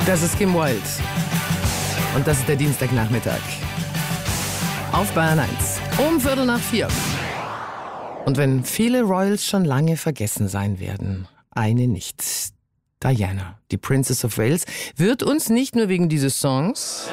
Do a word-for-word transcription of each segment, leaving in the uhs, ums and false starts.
Das ist Kim Wilde. Und das ist der Dienstagnachmittag. Auf Bayern eins. Um Viertel nach vier. Und wenn viele Royals schon lange vergessen sein werden, eine nicht. Diana, die Princess of Wales, wird uns nicht nur wegen dieses Songs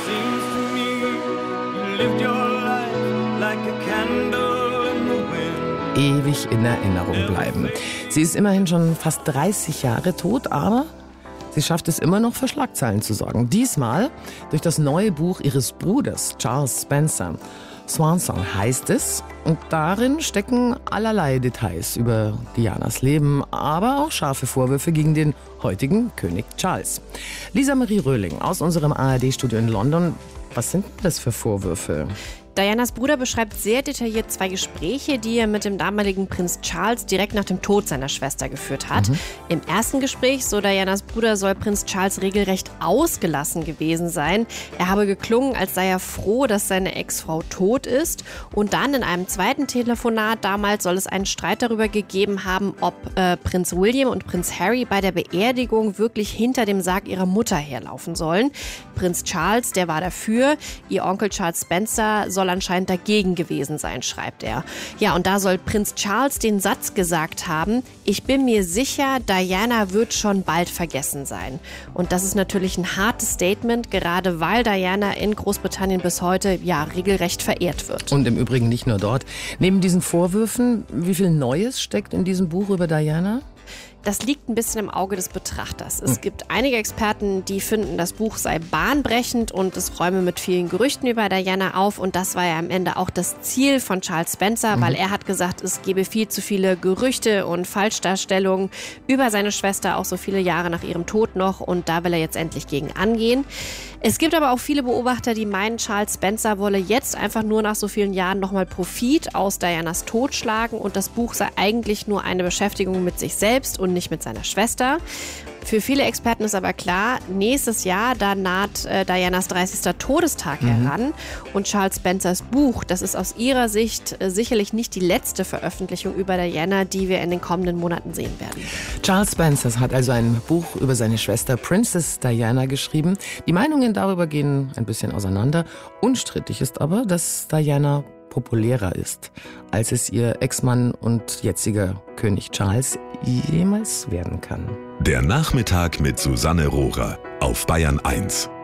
ewig in Erinnerung bleiben. Sie ist immerhin schon fast dreißig Jahre tot, aber sie schafft es immer noch für Schlagzeilen zu sorgen. Diesmal durch das neue Buch ihres Bruders Charles Spencer. Swan Song heißt es, und darin stecken allerlei Details über Dianas Leben, aber auch scharfe Vorwürfe gegen den heutigen König Charles. Lisa Marie Röhling aus unserem A R D-Studio in London. Was sind denn das für Vorwürfe? Dianas Bruder beschreibt sehr detailliert zwei Gespräche, die er mit dem damaligen Prinz Charles direkt nach dem Tod seiner Schwester geführt hat. Mhm. Im ersten Gespräch, so Dianas Bruder, soll Prinz Charles regelrecht ausgelassen gewesen sein. Er habe geklungen, als sei er froh, dass seine Ex-Frau tot ist. Und dann in einem zweiten Telefonat damals soll es einen Streit darüber gegeben haben, ob äh, Prinz William und Prinz Harry bei der Beerdigung wirklich hinter dem Sarg ihrer Mutter herlaufen sollen. Prinz Charles, der war dafür. Ihr Onkel Charles Spencer soll anscheinend dagegen gewesen sein, schreibt er. Ja, und da soll Prinz Charles den Satz gesagt haben: Ich bin mir sicher, Diana wird schon bald vergessen sein. Und das ist natürlich ein hartes Statement, gerade weil Diana in Großbritannien bis heute ja regelrecht verehrt wird. Und im Übrigen nicht nur dort. Neben diesen Vorwürfen, wie viel Neues steckt in diesem Buch über Diana? Das liegt ein bisschen im Auge des Betrachters. Es gibt einige Experten, die finden, das Buch sei bahnbrechend und es räume mit vielen Gerüchten über Diana auf. Und das war ja am Ende auch das Ziel von Charles Spencer, mhm. weil er hat gesagt, es gebe viel zu viele Gerüchte und Falschdarstellungen über seine Schwester, auch so viele Jahre nach ihrem Tod noch. Und da will er jetzt endlich gegen angehen. Es gibt aber auch viele Beobachter, die meinen, Charles Spencer wolle jetzt einfach nur nach so vielen Jahren nochmal Profit aus Dianas Tod schlagen und das Buch sei eigentlich nur eine Beschäftigung mit sich selbst und nicht mit seiner Schwester. Für viele Experten ist aber klar, nächstes Jahr, da naht äh, Dianas dreißigster Todestag mhm. heran und Charles Spencers Buch, das ist aus ihrer Sicht äh, sicherlich nicht die letzte Veröffentlichung über Diana, die wir in den kommenden Monaten sehen werden. Charles Spencer hat also ein Buch über seine Schwester Princess Diana geschrieben. Die Meinungen darüber gehen ein bisschen auseinander. Unstrittig ist aber, dass Diana populärer ist, als es ihr Ex-Mann und jetziger König Charles jemals werden kann. Der Nachmittag mit Susanne Rohrer auf Bayern eins.